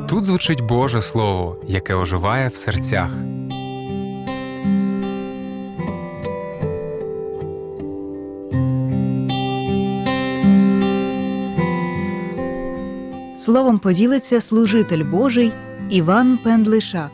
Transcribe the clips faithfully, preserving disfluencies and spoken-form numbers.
Тут звучить Боже Слово, яке оживає в серцях. Словом поділиться служитель Божий Іван Пендлишак.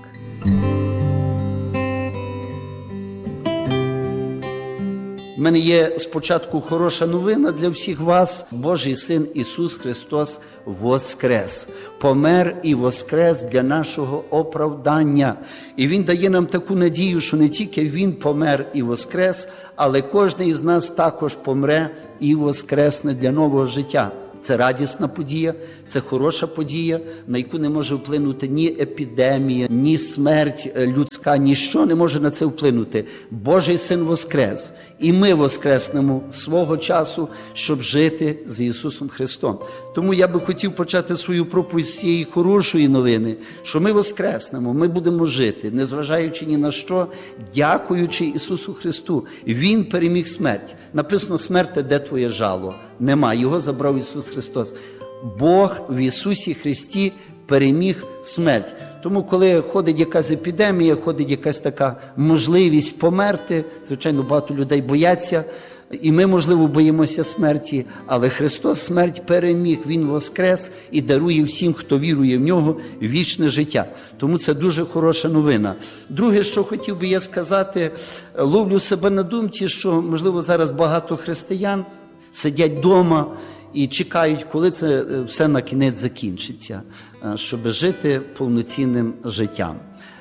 У мене є спочатку хороша новина для всіх вас. Божий Син Ісус Христос воскрес. Помер і воскрес для нашого оправдання. І Він дає нам таку надію, що не тільки Він помер і воскрес, але кожен із нас також помре і воскресне для нового життя. Це радісна подія, це хороша подія, на яку не може вплинути ні епідемія, ні смерть людська, ніщо не може на це вплинути. Божий Син воскрес, і ми воскреснемо свого часу, щоб жити з Ісусом Христом. Тому я би хотів почати свою проповідь з цієї хорошої новини, що ми воскреснемо, ми будемо жити, незважаючи ні на що, дякуючи Ісусу Христу. Він переміг смерть. Написано: смерте, де твоє жало? Нема, його забрав Ісус Христос. Бог в Ісусі Христі переміг смерть. Тому, коли ходить якась епідемія, ходить якась така можливість померти, звичайно, багато людей бояться, і ми, можливо, боїмося смерті, але Христос смерть переміг, Він воскрес і дарує всім, хто вірує в Нього, вічне життя. Тому це дуже хороша новина. Друге, що хотів би я сказати, ловлю себе на думці, що, можливо, зараз багато християн сидять вдома і чекають, коли це все на кінець закінчиться, щоб жити повноцінним життям.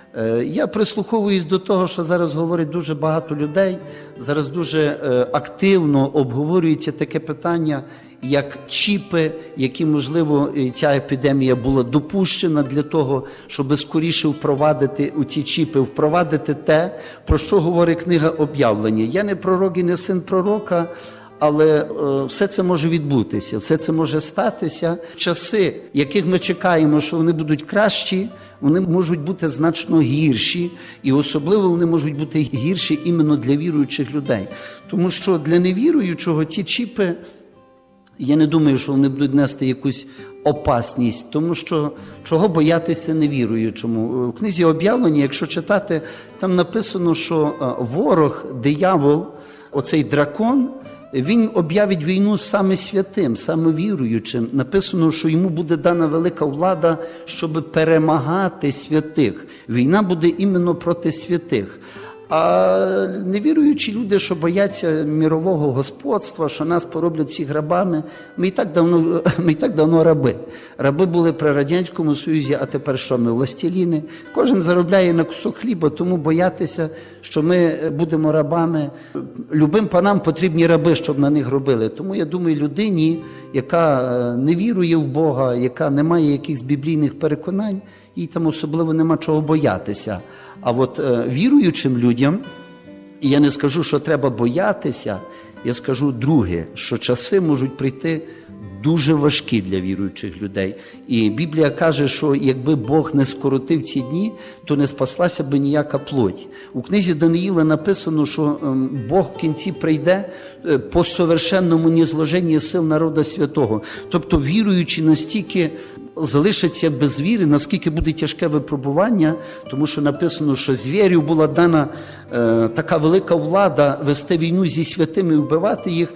Я прислуховуюсь до того, що зараз говорить дуже багато людей, зараз дуже активно обговорюється таке питання, як чіпи, які, можливо, ця епідемія була допущена для того, щоб скоріше впровадити у ці чіпи, впровадити те, про що говорить книга Об'явлення. Я не пророк і не син пророка, але е, все це може відбутися, все це може статися. Часи, яких ми чекаємо, що вони будуть кращі, вони можуть бути значно гірші, і особливо вони можуть бути гірші іменно для віруючих людей. Тому що для невіруючого ті чіпи, я не думаю, що вони будуть нести якусь опасність, тому що чого боятися невіруючому. В книзі Об'явлення, якщо читати, там написано, що ворог, диявол, оцей дракон, він об'явить війну саме святим, саме віруючим. Написано, що йому буде дана велика влада, щоб перемагати святих. Війна буде іменно проти святих. А невіруючі люди, що бояться мірового господства, що нас пороблять всіх рабами, ми і так давно, ми і так давно раби. Раби були при Радянському Союзі, а тепер що ми? Властеліни. Кожен заробляє на кусок хліба, тому боятися, що ми будемо рабами. Любим панам потрібні раби, щоб на них робили. Тому я думаю, людині, яка не вірує в Бога, яка не має якихось біблійних переконань, їй там особливо нема чого боятися. А от е, віруючим людям, і я не скажу, що треба боятися, я скажу друге, що часи можуть прийти дуже важкі для віруючих людей. І Біблія каже, що якби Бог не скоротив ці дні, то не спаслася би ніяка плоть. У книзі Даниїла написано, що Бог в кінці прийде по совершенному нізложенні сил народу святого. Тобто віруючі настільки залишаться без віри, наскільки буде тяжке випробування, тому що написано, що звірю була дана е, така велика влада вести війну зі святими і вбивати їх,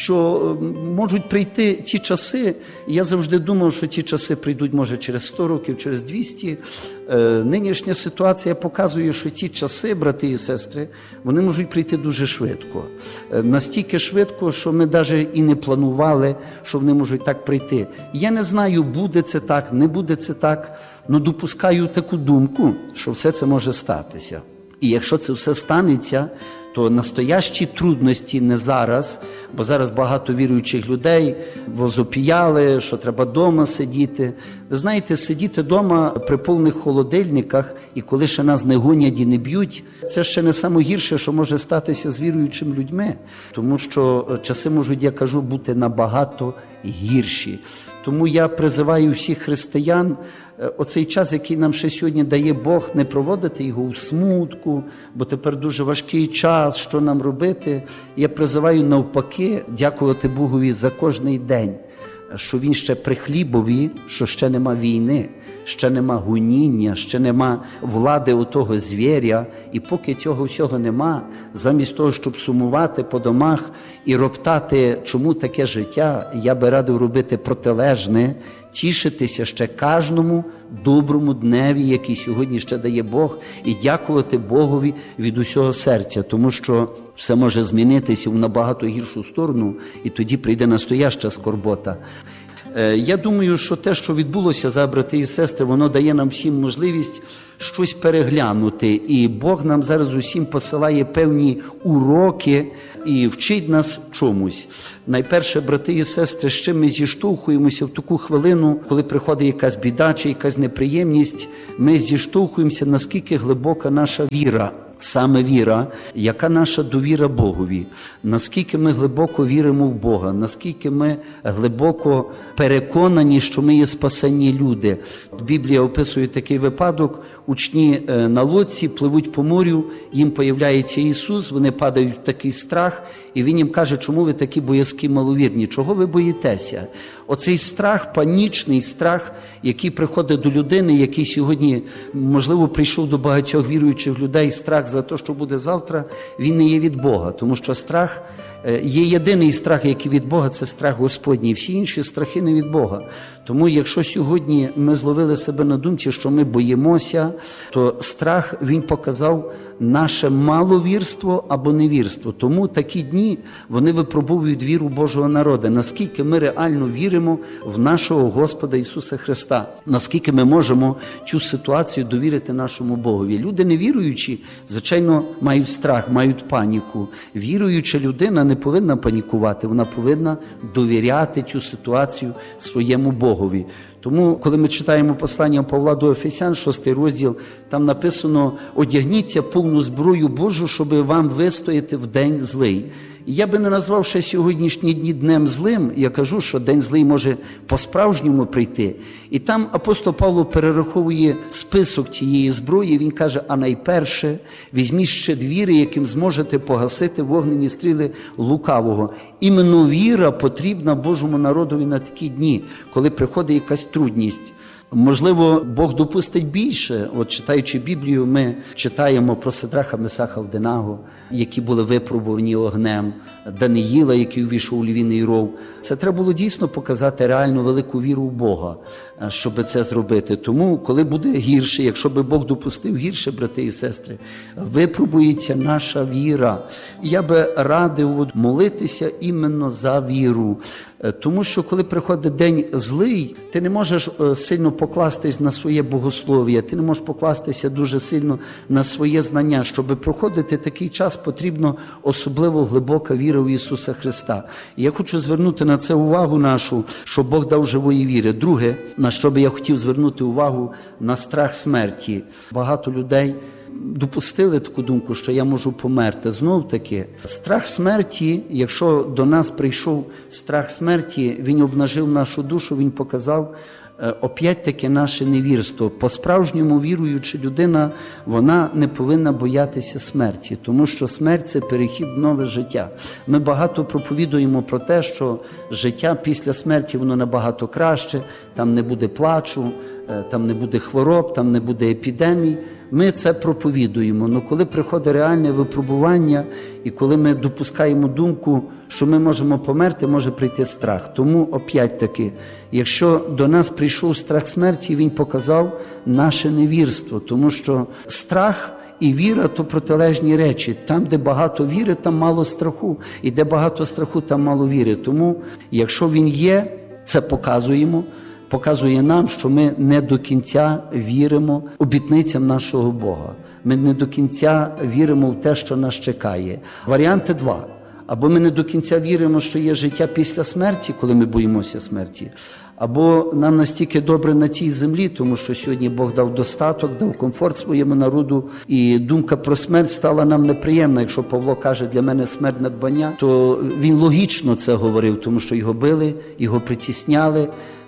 що можуть прийти ті часи. Я завжди думав, що ті часи прийдуть, може, через сто років, через двісті. Е, нинішня ситуація показує, що ті часи, брати і сестри, вони можуть прийти дуже швидко. Е, настільки швидко, що ми навіть і не планували, що вони можуть так прийти. Я не знаю, буде це так, не буде це так, але допускаю таку думку, що все це може статися. І якщо це все станеться, то настоящі трудності не зараз, бо зараз багато віруючих людей возопіяли, що треба вдома сидіти. Ви знаєте, сидіти вдома при повних холодильниках, і коли ще нас не гонять і не б'ють, це ще не найгірше, що може статися з віруючими людьми. Тому що часи можуть, я кажу, бути набагато гірші. Тому я призиваю всіх християн оцей час, який нам ще сьогодні дає Бог, не проводити його у смутку, бо тепер дуже важкий час, що нам робити. Я призиваю навпаки дякувати Богові за кожний день, що він ще при хлібові, що ще нема війни, ще нема гоніння, ще нема влади у того звіря. І поки цього всього нема, замість того, щоб сумувати по домах і роптати, чому таке життя, я би радив робити протилежне, тішитися ще кожному доброму дневі, який сьогодні ще дає Бог, і дякувати Богові від усього серця, тому що все може змінитися в набагато гіршу сторону, і тоді прийде настояща скорбота. Я думаю, що те, що відбулося за брати і сестри, воно дає нам всім можливість щось переглянути. І Бог нам зараз усім посилає певні уроки і вчить нас чомусь. Найперше, брати і сестри, з чим ми зіштовхуємося в таку хвилину, коли приходить якась біда чи якась неприємність, ми зіштовхуємося, наскільки глибока наша віра. Саме віра, яка наша довіра Богові, наскільки ми глибоко віримо в Бога, наскільки ми глибоко переконані, що ми є спасені люди. Біблія описує такий випадок, учні на лодці пливуть по морю, їм появляється Ісус, вони падають в такий страх, і Він їм каже, чому ви такі боязкі маловірні, чого ви боїтеся? Оцей страх, панічний страх, який приходить до людини, який сьогодні, можливо, прийшов до багатьох віруючих людей, страх за те, що буде завтра, він не є від Бога, тому що страх, є єдиний страх, який від Бога, це страх Господній, всі інші страхи не від Бога. Тому якщо сьогодні ми зловили себе на думці, що ми боїмося, то страх, він показав наше маловірство або невірство. Тому такі дні, вони випробовують віру Божого народу, наскільки ми реально віримо в нашого Господа Ісуса Христа, наскільки ми можемо цю ситуацію довірити нашому Богові. Люди невіруючі, звичайно, мають страх, мають паніку. Віруюча людина не повинна панікувати, вона повинна довіряти цю ситуацію своєму Богові. Тому, коли ми читаємо послання Павла до Ефесян, шостий розділ, там написано: «Одягніться повну зброю Божу, щоб вам вистояти в день злий». І я би не назвав ще сьогоднішні дні днем злим, я кажу, що день злий може по-справжньому прийти. І там апостол Павло перераховує список цієї зброї, він каже: а найперше візьміть щит віри, яким зможете погасити вогнені стріли лукавого. Іменно віра потрібна Божому народові на такі дні, коли приходить якась трудність. Можливо, Бог допустить більше. От читаючи Біблію, ми читаємо про Сидраха, Месаха, Авденаго, які були випробувані огнем, Даниїла, який увійшов у львіний ров. Це треба було дійсно показати реальну велику віру в Бога, щоб це зробити. Тому, коли буде гірше, якщо би Бог допустив гірше, брати і сестри, випробується наша віра. Я би радив молитися іменно за віру. Тому що, коли приходить день злий, ти не можеш сильно покластись на своє богослов'я, ти не можеш покластися дуже сильно на своє знання. Щоб проходити такий час, потрібно особливо глибока віра в Ісуса Христа. І я хочу звернути на це увагу нашу, що Бог дав живої віри. Друге, на що би я хотів звернути увагу, на страх смерті. Багато людей допустили таку думку, що я можу померти. Знов таки, страх смерті, якщо до нас прийшов страх смерті, він обнажив нашу душу, він показав, опять-таки, наше невірство. По-справжньому віруюча людина, вона не повинна боятися смерті, тому що смерть – це перехід в нове життя. Ми багато проповідуємо про те, що життя після смерті, воно набагато краще, там не буде плачу, там не буде хвороб, там не буде епідемій. Ми це проповідуємо, але коли приходить реальне випробування і коли ми допускаємо думку, що ми можемо померти, може прийти страх. Тому, опять-таки, якщо до нас прийшов страх смерті, він показав наше невірство, тому що страх і віра – то протилежні речі. Там, де багато віри, там мало страху, і де багато страху, там мало віри. Тому, якщо він є, це показуємо, показує нам, що ми не до кінця віримо обітницям нашого Бога. Ми не до кінця віримо в те, що нас чекає. Варіанти два. Або ми не до кінця віримо, що є життя після смерті, коли ми боїмося смерті, або нам настільки добре на цій землі, тому що сьогодні Бог дав достаток, дав комфорт своєму народу, і думка про смерть стала нам неприємна. Якщо Павло каже, для мене смерть надбання, то він логічно це говорив, тому що його били, його притісняли,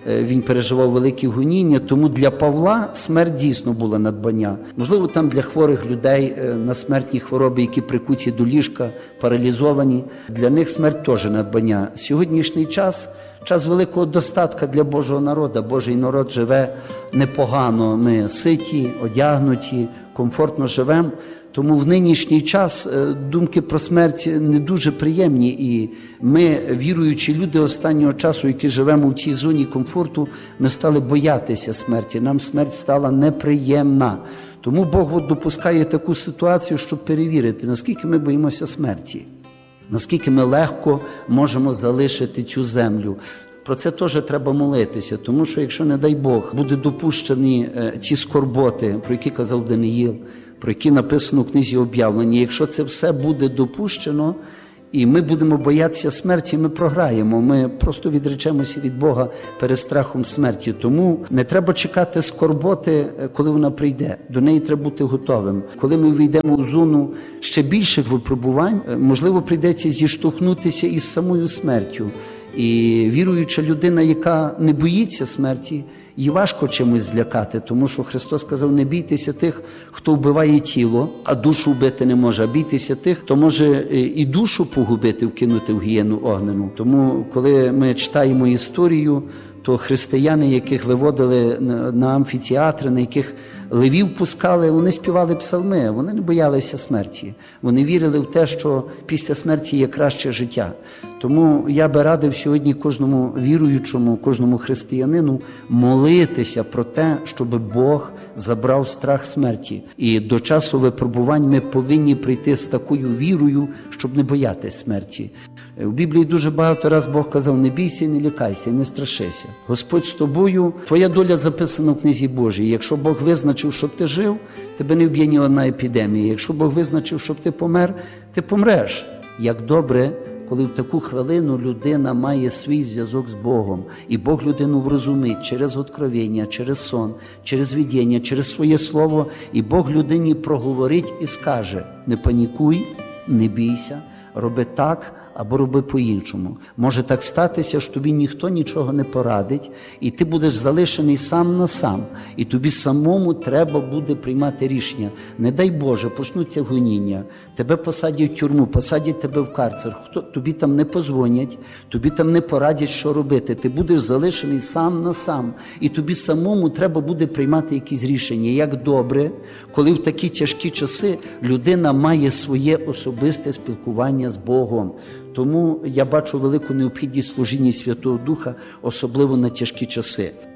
він переживав великі гоніння, тому для Павла смерть дійсно була надбання. Можливо, там для хворих людей на смертні хвороби, які прикуті до ліжка, паралізовані, для них смерть теж надбання. Сьогоднішній час – час великого достатка для Божого народу. Божий народ живе непогано, ми ситі, одягнуті, комфортно живемо. Тому в нинішній час думки про смерть не дуже приємні, і ми, віруючі люди останнього часу, які живемо в цій зоні комфорту, ми стали боятися смерті, нам смерть стала неприємна. Тому Бог допускає таку ситуацію, щоб перевірити, наскільки ми боїмося смерті, наскільки ми легко можемо залишити цю землю. Про це теж треба молитися, тому що якщо, не дай Бог, буде допущені ці скорботи, про які казав Даниїл, про які написано в книзі об'явлення, якщо це все буде допущено, і ми будемо боятися смерті, ми програємо, ми просто відречемося від Бога перед страхом смерті. Тому не треба чекати скорботи, коли вона прийде. До неї треба бути готовим. Коли ми війдемо у зону ще більших випробувань, можливо, прийдеться зіштовхнутися із самою смертю. І віруюча людина, яка не боїться смерті, їй важко чимось злякати, тому що Христос сказав, не бійтеся тих, хто вбиває тіло, а душу вбити не може, а бійтеся тих, хто може і душу погубити, вкинути в гієну огнену. Тому, коли ми читаємо історію, то християни, яких виводили на амфітеатри, на яких левів пускали, вони співали псалми, вони не боялися смерті. Вони вірили в те, що після смерті є краще життя. Тому я би радив сьогодні кожному віруючому, кожному християнину молитися про те, щоб Бог забрав страх смерті. І до часу випробувань ми повинні прийти з такою вірою, щоб не боятися смерті. У Біблії дуже багато раз Бог казав, не бійся, не лякайся, не страшися. Господь з тобою, твоя доля записана в книзі Божій. Якщо Бог визначив, щоб ти жив, тебе не вб'є ні одна епідемія. Якщо Бог визначив, щоб ти помер, ти помреш. Як добре, коли в таку хвилину людина має свій зв'язок з Богом, і Бог людину врозумить через откровення, через сон, через видіння, через своє слово, і Бог людині проговорить і скаже, не панікуй, не бійся, роби так, або роби по-іншому. Може так статися, що тобі ніхто нічого не порадить, і ти будеш залишений сам на сам, і тобі самому треба буде приймати рішення. Не дай Боже, почнуться гоніння, тебе посадять в тюрму, посадять тебе в карцер, хто, тобі там не позвонять, тобі там не порадять, що робити. Ти будеш залишений сам на сам, і тобі самому треба буде приймати якісь рішення. Як добре, коли в такі тяжкі часи людина має своє особисте спілкування з Богом. Тому я бачу велику необхідність служіння Святого Духа, особливо на тяжкі часи.